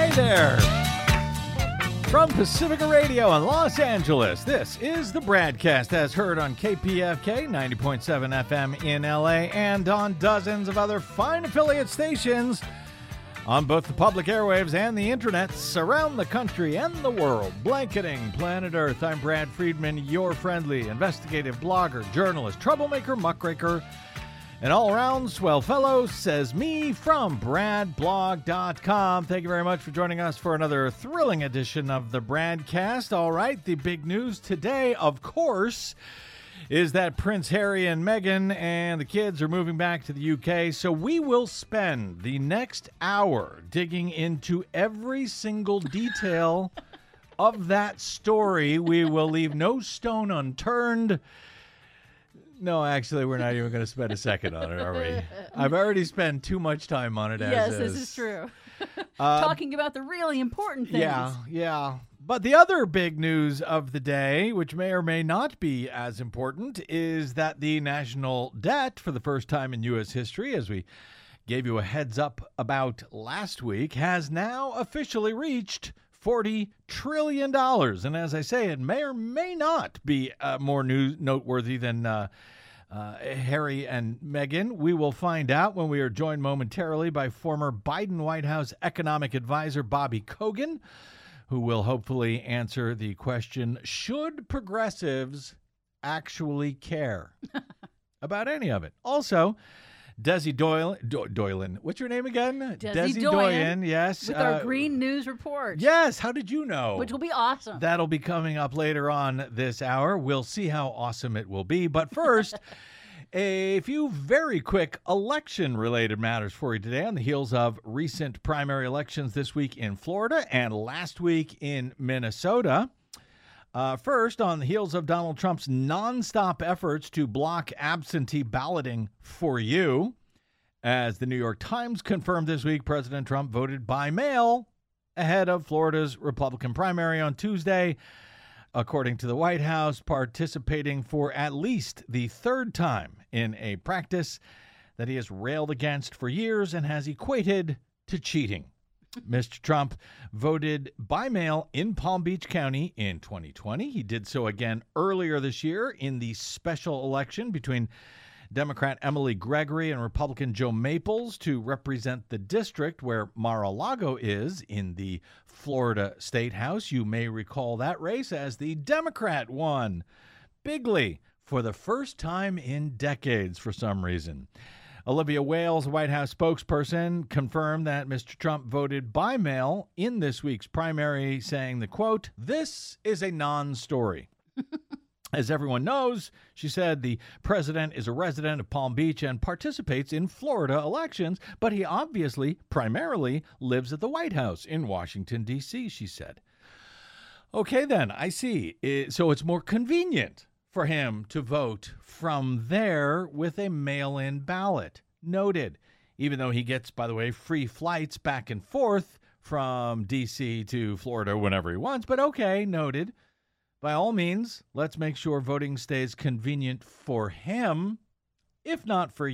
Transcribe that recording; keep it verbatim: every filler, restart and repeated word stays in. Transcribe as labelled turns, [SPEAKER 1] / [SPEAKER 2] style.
[SPEAKER 1] Hey there! From Pacifica Radio in Los Angeles, this is the BradCast, as heard on K P F K ninety point seven F M in L A and on dozens of other fine affiliate stations on both the public airwaves and the internets around the country and the world, blanketing planet Earth. I'm Brad Friedman, your friendly investigative blogger, journalist, troublemaker, muckraker, and all-around swell fellow, says me from brad blog dot com. Thank you very much for joining us for another thrilling edition of the BradCast. All right, the big news today, of course, is that Prince Harry and Meghan and the kids are moving back to the U K. So we will spend the next hour digging into every single detail of that story. We will leave no stone unturned. No, actually, we're not even going to spend a second on it, are we? I've already spent too much time on it as
[SPEAKER 2] yes,
[SPEAKER 1] is.
[SPEAKER 2] Yes, this is true.
[SPEAKER 1] uh,
[SPEAKER 2] Talking about the really important things.
[SPEAKER 1] Yeah, yeah. But the other big news of the day, which may or may not be as important, is that the national debt, for the first time in U S history, as we gave you a heads up about last week, has now officially reached forty trillion dollars. And as I say, it may or may not be uh, more news noteworthy than uh, uh, Harry and Meghan. We will find out when we are joined momentarily by former Biden White House economic advisor Bobby Kogan, who will hopefully answer the question, should progressives actually care about any of it? Also, Desi Doyle, Do- Doylan. What's your name again?
[SPEAKER 2] Desi,
[SPEAKER 1] Desi
[SPEAKER 2] Doyen,
[SPEAKER 1] Doyen, yes.
[SPEAKER 2] With
[SPEAKER 1] uh,
[SPEAKER 2] our Green News report.
[SPEAKER 1] Yes, how did you know?
[SPEAKER 2] Which will be awesome.
[SPEAKER 1] That'll be coming up later on this hour. We'll see how awesome it will be. But first, a few very quick election-related matters for you today on the heels of recent primary elections this week in Florida and last week in Minnesota. Uh, first, on the heels of Donald Trump's nonstop efforts to block absentee balloting for you, as the New York Times confirmed this week, President Trump voted by mail ahead of Florida's Republican primary on Tuesday, according to the White House, participating for at least the third time in a practice that he has railed against for years and has equated to cheating. Mister Trump voted by mail in Palm Beach County in twenty twenty. He did so again earlier this year in the special election between Democrat Emily Gregory and Republican Joe Maples to represent the district where Mar-a-Lago is in the Florida State House. You may recall that race as the Democrat won bigly for the first time in decades for some reason. Olivia Wales, White House spokesperson, confirmed that Mister Trump voted by mail in this week's primary, saying the quote, "This is a non-story." As everyone knows, she said, the president is a resident of Palm Beach and participates in Florida elections, but he obviously primarily lives at the White House in Washington, D C, she said. Okay, then, I see. It, so it's more convenient for him to vote from there with a mail-in ballot. Noted. Even though he gets, by the way, free flights back and forth from D C to Florida whenever he wants. But okay, noted. By all means, let's make sure voting stays convenient for him, if not for